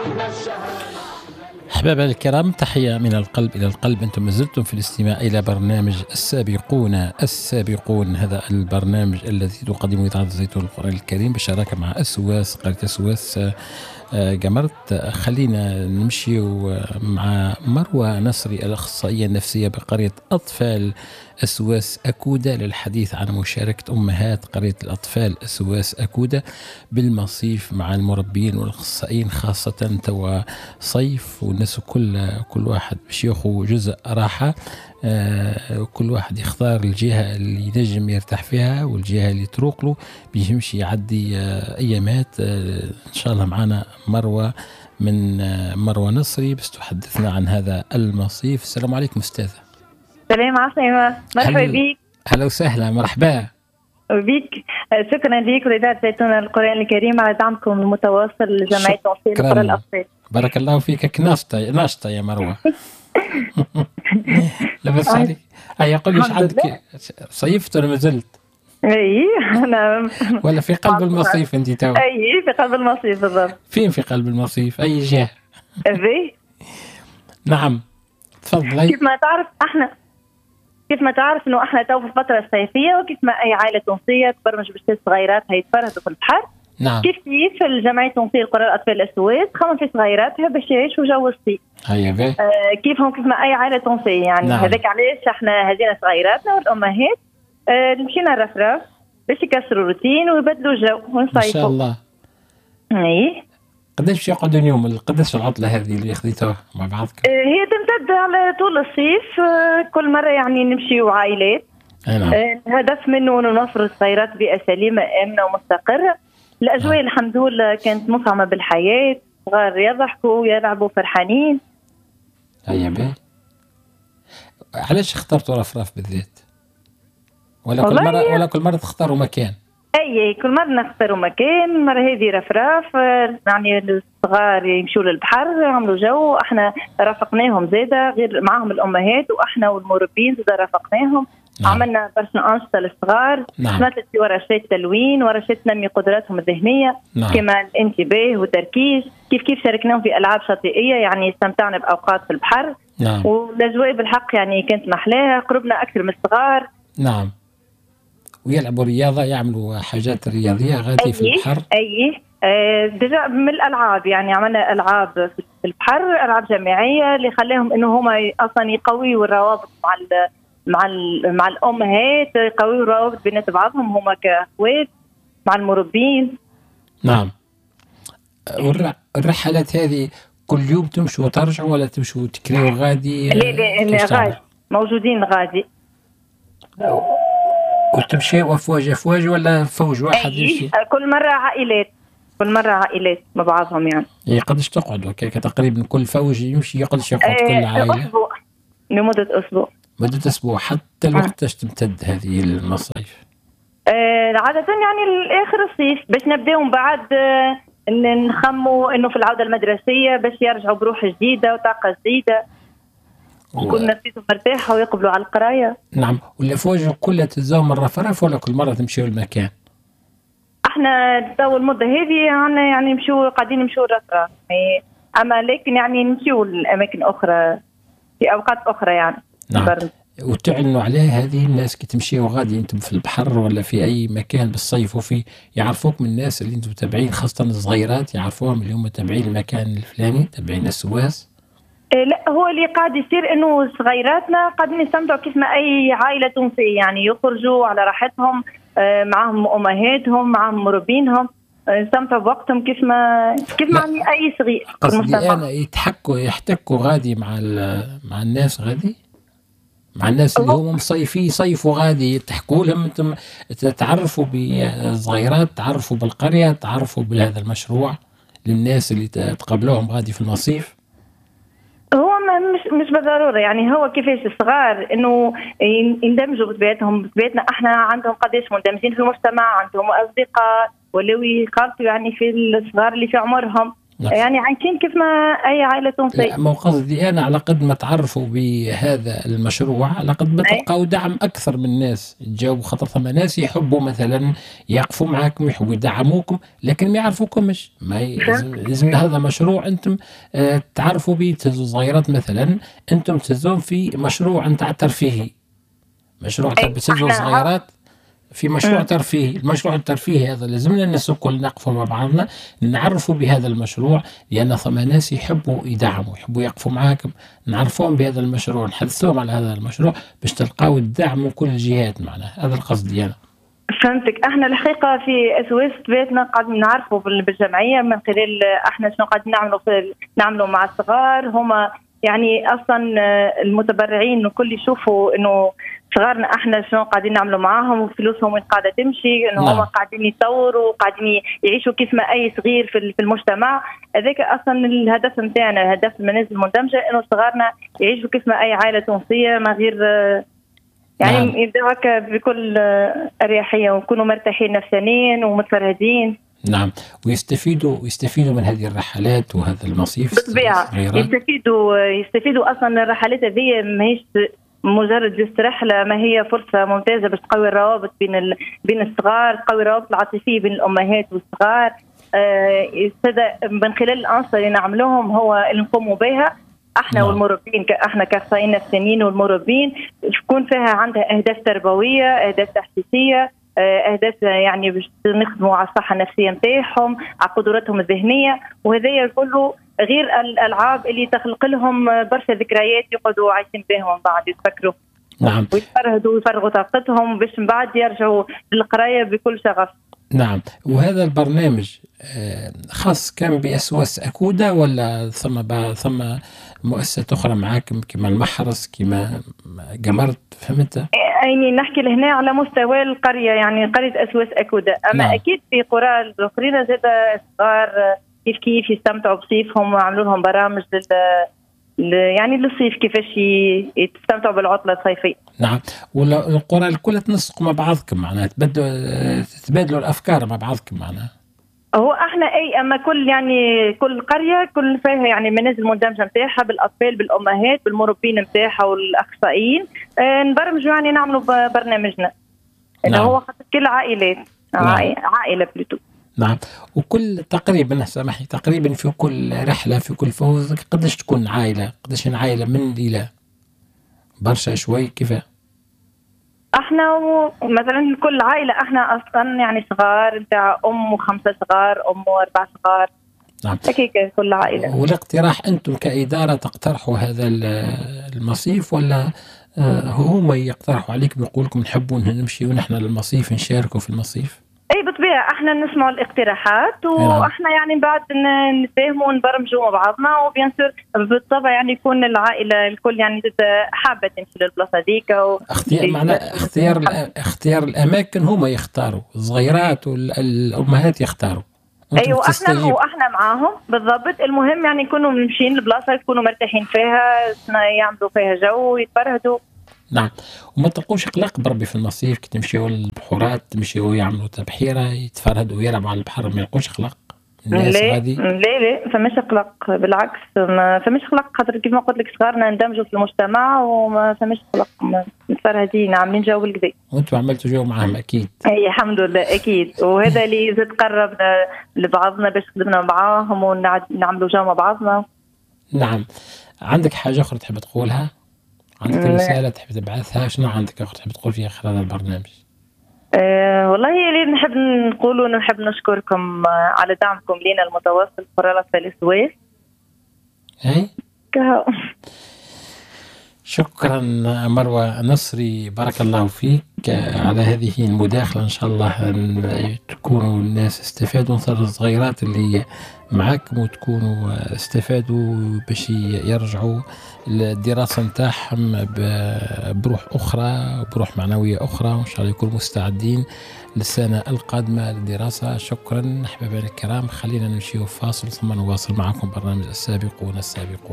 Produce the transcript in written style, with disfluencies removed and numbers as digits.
أحبابنا الكرام، تحية من القلب إلى القلب. أنتم ما زلتم في الاستماع إلى برنامج السابقون. هذا البرنامج الذي تقدمه إذاعة الزيتون القرآن الكريم بالشراكة مع أسواس قرية أسواس جمرت. خلينا نمشي مع مروة نصري الأخصائية النفسية بقرية أطفال أسواس أكودة للحديث عن مشاركة أمهات قرية الأطفال أسواس أكودة بالمصيف مع المربين والأخصائيين، خاصة توا صيف والناس كل واحد باش ياخذ جزء راحة. كل واحد يختار الجهة اللي ينجم يرتاح فيها والجهة اللي تروق له باش يمشي يعدي أيامات. إن شاء الله معنا مروة نصري بس تحدثنا عن هذا المصيف. السلام عليكم أستاذة. السلام عليكم، مرحبا بك. هلا وسهلا، مرحبا بك. شكرا لك ولإذاعة زيتون القرآن الكريم على دعمكم المتواصل لجمعية توصيل قرى الأطفال. بارك الله فيك. ناشطة يا مروة. لا بس عليك. يقول ليش عندك صيفت ولا ما زلت؟ اي انا ولا في قلب المصيف انت تو؟ اي في قلب المصيف بالضبط. فين في قلب المصيف؟ اي جهة؟ في نعم تفضلي. كيف ما تعرف انه احنا تو في الفترة الصيفية، وكيف ما اي عائلة تونسية تبرمج باش صغيراتها يتفرهدوا في البحر. نعم. كيف الجمعية تنصير قرى الأطفال الأسواس تخمم في صغيراتها باش يعيشوا جو الصيف. هيا كيف ما أي عائلة تونسية يعني. نعم. هذاك علاش احنا هزينا صغيراتنا والأمهات مشينا الرفراف باش يكسروا روتين ويبدلوا جو ونصيفوا. ما شاء الله. اي قداش يقعدون يوم؟ قداش العطلة هذه اللي خذيتوها مع بعضكم؟ هي تمتد على طول الصيف. كل مرة يعني نمشيوا عائلات. نعم. الهدف منه انه نوفر الصغيرات بيئة سليمة آمنة ومستقرة. الأجواء الحمد لله كانت مفعمة بالحياة، صغار يضحكوا يلعبوا فرحانين. هيا علاش اخترتوا رفراف بالذات؟ ولا كل مرة تختاروا مكان؟ أي كل مرة نختاروا مكان. المرة هذه رفراف يعني الصغار يمشوا للبحر يعملوا جو. احنا رافقناهم زادة غير معهم الأمهات، وإحنا والمربين زادة رافقناهم. نعم. عملنا برشا أنشطة للصغار. نعم. مثل ورشات تلوين، ورشات تنمي قدراتهم الذهنية. نعم. كما الانتباه والتركيز. كيف شاركناهم في ألعاب شاطئية، يعني استمتعنا بأوقات في البحر. نعم. والأجواء بالحق يعني كانت محلاها، قربنا أكثر من الصغار. نعم. ويلعبوا رياضة، يعملوا حاجات رياضية غادي في البحر. دجا من الألعاب يعني عملنا ألعاب في البحر، ألعاب جماعية اللي خلاهم إنه هما أصلا يقويوا الروابط مع الأمهات، يقويوا الروابط بين بعضهم هما كأخوات مع المربين. نعم. الرحلات هذه كل يوم تمشوا وترجعوا ولا تمشوا تكريوا غادي؟ لا غادي، موجودين غادي. وتمشي أفواج ولا فوج واحد يمشي؟ كل مرة عائلات مع بعضهم يعني. قداش تقعدوا تقريبا كل فوج يمشي؟ قداش يقعد كل عائلة؟ أسبوع، لمدة أسبوع. مدة أسبوع. حتى الوقت تمتد هذه المصايف؟ عادة يعني لآخر الصيف باش نبداو بعد نخموا إنه في العودة المدرسية باش يرجعوا بروح جديدة وطاقة جديدة. وكل نفسيتهم مرتاحة ويقبلوا على القراية. نعم. والأفواج كلها تتزاوم من رفرف ولا كل مرة تمشيوا المكان؟ احنا تو المدة هذه يعني قاعدين نمشوا الرفرف، أما لكن يعني نمشيوا لأماكن أخرى في أوقات أخرى يعني. نعم. وتعلنوا عليه هذه الناس كي تمشيوا غادي انتم في البحر ولا في أي مكان بالصيف وفي يعرفوك من الناس اللي انتم تابعين، خاصة الصغيرات يعرفوهم اللي هم تابعين المكان الفلاني تابعين السواس؟ لا، هو اللي قاعد يصير انه صغيراتنا قاعدين يستمتعوا كيف ما اي عائله تونسيه، يعني يخرجوا على راحتهم معهم امهاتهم معهم مربينهم، يستمتعوا بوقتهم كيف ما اي صغير. قصدي انا يحتكوا غادي مع الناس غادي مع الناس اللي هم يصيفوا غادي تحكوا لهم انتم تعرفوا بالصغيرات، تعرفوا بالقريه، تعرفوا بهذا المشروع للناس اللي تقابلوهم غادي في المصيف. هو مش بالضروره يعني. هو كيفاش الصغار انه يندمجوا بطبيعتنا احنا عندهم قداش مندمجين في المجتمع، عندهم اصدقاء ولو يخالطوا يعني في الصغار اللي في عمرهم. نعم. يعني عايشين كيف ما أي عائلة تونسية. لا، ما قصدي أنا على قد ما تعرفوا بهذا المشروع على قد ما أي تلقاو دعم أكثر من الناس تجاوبوا، خاطر ثم ناس يحبوا مثلا يقفوا معاكم، يحبوا يدعموكم، لكن ما يعرفوكمش. ما لازم هذا مشروع أنتم تعرفوا به. تهزوا صغيرات مثلا، أنتم تهزون في مشروع نتاع ترفيهي، مشروع أي تهزوا صغيرات في مشروع ترفيهي. المشروع الترفيهي هذا لازمنا الناس الكل نقفوا مع بعضنا نعرفوا بهذا المشروع، لأن ثم ناس يحبوا يدعموا، يحبوا يقفوا معاكم. نعرفوهم بهذا المشروع، نحثوهم على هذا المشروع باش تلقاو الدعم من كل الجهات. معناها هذا القصد أنا. فهمتك. احنا الحقيقه في اسواس بيتنا قاعدين نعرفوا بالجمعيه من خلال احنا شنو قاعدين نعملوا مع الصغار. هما يعني اصلا المتبرعين الكل يشوفوا انه صغارنا احنا شنو قاعدين نعملوا معاهم وفلوسهم وين قاعده تمشي، انه هما قاعدين يطوروا وقاعدين يعيشوا كيف ما اي صغير في المجتمع. هذاك اصلا الهدف نتاعنا، هدف المنازل المندمجه، انه صغارنا يعيشوا كيف ما اي عائله تونسيه من غير يعني يبداو هكا بكل اريحيه ويكونوا مرتاحين نفسانيا ومتفرهدين. نعم، ويستفيدوا من هذه الرحلات وهذا المصيف بالطبيعه. يستفيدوا اصلا. الرحلات هذه ماهيش مجرد جست رحله، ما هي فرصه ممتازه باش تقوي الروابط بين الصغار، تقوي الروابط العاطفيه بين الامهات والصغار. من خلال الانشطه اللي نعملوهم هو اللي نقوموا بها احنا والمربين، احنا كاخصائيين نفسانيين والمربين، تكون فيها عندها اهداف تربويه، اهداف تحسيسيه، اهداف يعني باش نخدموا على الصحه النفسيه نتاعهم، على قدراتهم الذهنيه. وهذا كله غير الالعاب اللي تخلق لهم برشا ذكريات يقعدوا عايشين بهم بعد يتفكروا. نعم. ويتفرهدوا ويفرغوا طاقتهم باش من بعد يرجعوا للقرايه بكل شغف. نعم. وهذا البرنامج خاص كان بأسواس أكودة ولا ثم مؤسسات أخرى معاكم كما المحرس كما جمرت؟ فهمت؟ يعني نحكي لهنا على مستوى القرية، يعني قرية أسواس أكودة. أما نعم. أكيد في قرى الأخرين زاد الصغار كيف يستمتعوا بصيفهم وعملوا لهم برامج يعني للصيف كيفاش يستمتعوا بالعطلة الصيفية. نعم. والقرى الكل تنسقوا مع بعضكم، معناها تبادلوا الأفكار مع بعضكم معناها. هو احنا اما كل قريه كل فيها يعني منازل مندمجه نتاعها بالاطفال بالامهات بالمربين نتاعها والاخصائيين. نبرمجوا يعني نعملوا برنامجنا اللي هو خاص كل عائلات. نعم. عائله بلوتو. نعم. وكل تقريبا سامحي تقريبا في كل رحله في كل فوز قداش تكون عائله؟ قداش عائله من الى برشا شوي كيف؟ احنا مثلا كل عائله احنا اصلا يعني صغار نتاع و5 صغار و4 صغار. نعم. هكيك كل عائله. والاقتراح انتم كاداره تقترحوا هذا المصيف ولا هما يقترحوا عليكم يقول لكم نحبوا نمشي ونحن للمصيف نشاركوا في المصيف؟ اي بالطبيعه احنا نسمعوا الاقتراحات واحنا يعني بعد نتفاهموا ونبرمجوا مع بعضنا. وبيان سور بالطبع يعني يكون العائله الكل يعني حابه تمشي للبلاصه هذيك. اختيار الاماكن هما يختاروا، الصغيرات والامهات يختاروا. ايوه احنا معاهم بالضبط. المهم يعني يكونوا ماشيين لبلاصه يكونوا مرتاحين فيها، يعملوا فيها جو ويتفرهدوا. نعم. وما تلقوش قلق بربي في المصيف كي تمشيوا للبحورات، تمشيوا يعملوا تبحيره يتفرهدوا ويلعبوا على البحر، ما يلقوش قلق الناس غادي؟ لا فماش قلق، بالعكس ما فماش قلق، خاطر كيف ما قلت لك صغارنا اندمجوا في المجتمع وما فماش قلق، متفرهدين عاملين جو بالكدا. وانتم عملتوا جو معاهم اكيد؟ اي الحمد لله اكيد. وهذا اللي زاد قربنا لبعضنا باش خدمنا معاهم ونعملوا جو مع بعضنا. نعم. عندك حاجه اخرى تحب تقولها؟ عندك رسالة تحب تبعثها؟ شنو عندك أخرى تحب تقول فيها خلال البرنامج؟ والله اللي نحب نقوله نحب نشكركم على دعمكم لنا المتواصل قرارات الأسواس. شكرا مروة نصري، بارك الله فيك على هذه المداخلة. إن شاء الله أن تكونوا الناس استفادوا من الصغيرات اللي معاكم وتكونوا استفادوا باش يرجعوا الدراسة نتاعهم بروح أخرى بروح معنوية أخرى، وإن شاء الله يكونوا مستعدين للسنة القادمة للدراسة. شكرا أحبابنا الكرام، خلينا نمشي فاصل ثم نواصل معكم برنامج السابقون.